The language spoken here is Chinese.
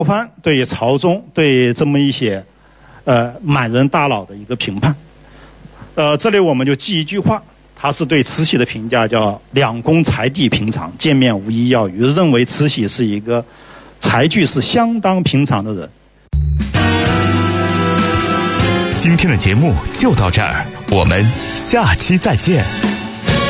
藩对朝中对这么一些满人大佬的一个评判。这里我们就记一句话，他是对慈禧的评价叫两宫才地平常，见面无一要语，认为慈禧是一个才具是相当平常的人。 今天的节目就到这儿，我们下期再见。